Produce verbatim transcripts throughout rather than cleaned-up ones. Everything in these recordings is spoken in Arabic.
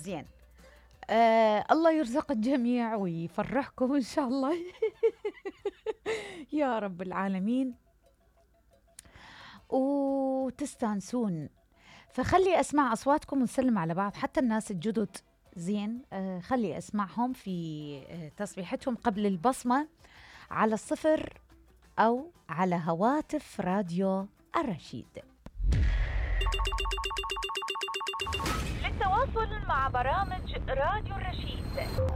زين. آه الله يرزق الجميع ويفرحكم إن شاء الله. يا رب العالمين، وتستانسون. فخلي أسمع أصواتكم ونسلم على بعض، حتى الناس الجدد. زين، آه خلي أسمعهم في آه تصبيحتهم قبل البصمة على الصفر أو على هواتف راديو الرشيد. للتواصل مع برامج راديو الرشيد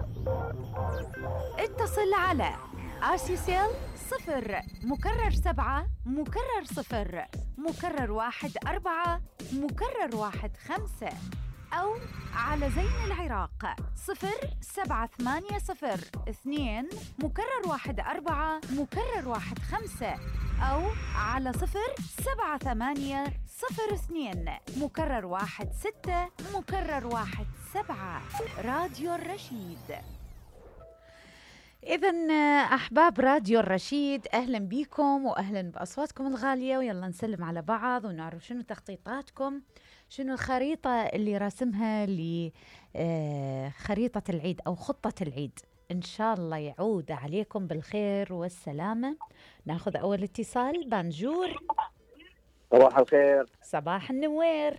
اتصل على آسيسيل صفر مكرر سبعة مكرر صفر مكرر واحد أربعة مكرر واحد خمسة، أو على زين العراق صفر سبعة ثمانية صفر اثنين مكرر واحد أربعة مكرر واحد خمسة، أو على صفر سبعة ثمانية صفر اثنين مكرر واحد ستة مكرر واحد سبعة. راديو الرشيد. إذن أحباب راديو الرشيد، أهلا بكم وأهلا بأصواتكم الغالية، ويلا نسلم على بعض ونعرف شنو تخطيطاتكم، شنو الخريطة اللي راسمها لخريطة العيد أو خطة العيد. إن شاء الله يعود عليكم بالخير والسلامة. ناخذ أول اتصال. بانجور. صباح الخير. صباح النوير.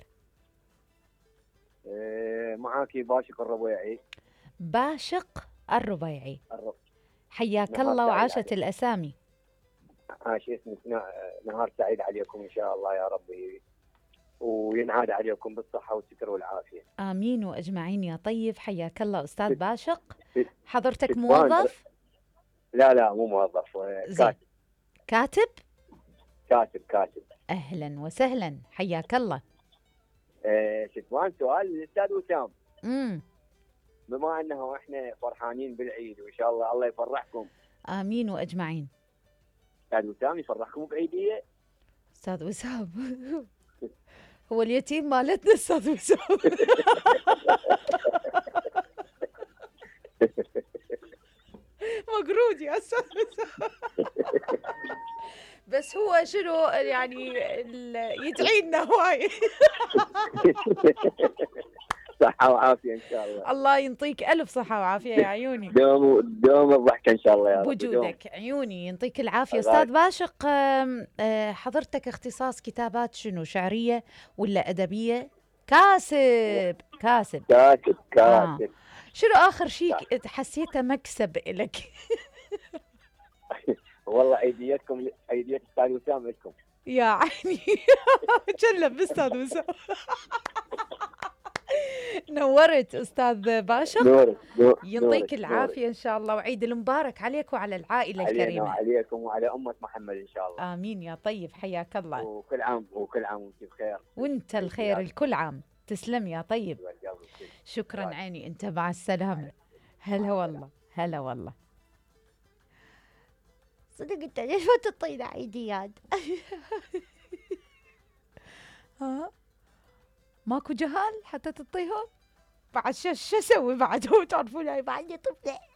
إيه معاكي باشق الربيعي. باشق الربيعي. الرب. حياك الله وعاشت عليك. الأسامي. عاش اسمك. نهار سعيد عليكم إن شاء الله يا ربي، وينعاد عليكم بالصحة والستر والعافية. آمين وأجمعين يا طيب. حياك الله أستاذ باشق. في حضرتك في موظف؟ لا لا مو موظف، كاتب. كاتب؟ كاتب كاتب. أهلا وسهلا، حياك الله. إيه شتوان، سؤال للأستاذ وسام. امم بما أنه إحنا فرحانين بالعيد وإن شاء الله الله يفرحكم. آمين وأجمعين. أستاذ وسام يفرحكم بعيدية. أستاذ وسام هو اليتيم مالتنا أستاذ وسام. مقرود يا أستاذ وسام. بس هو شنو يعني يدعي لنا هواي. صحة وعافية إن شاء الله. الله ينطيك ألف صحة وعافية يا عيوني. دوم دوم الضحكة إن شاء الله يا رب. بوجودك عيوني ينطيك العافية. أستاذ باشق، حضرتك اختصاص كتابات شنو، شعرية ولا أدبية؟ كاسب كاسب كاتب كاتب. آه. شنو آخر شيء حسيته مكسب لك؟ والله عيديتكم، عيدية أستاذ وسام لكم يا عيني. جلب أستاذ وسام. نورت أستاذ باشق. نورك نور ينطيك نورك العافية إن شاء الله، وعيد المبارك عليك وعلى العائلة علينا الكريمة. وعليكم وعلى أمة محمد إن شاء الله. آمين يا طيب. حياك الله. وكل عام وكل عام وأنت بخير. وانت الخير الكل عام. تسلم يا طيب. شكرا عيني. انت مع السلامة. هلا والله هلا والله. صدق انت ليش ما تطينا عيديات؟ ها ماكو جهال حتى تطيهم بعد. شو شو اسوي بعد؟ هو تعرفون هاي بعد طفله.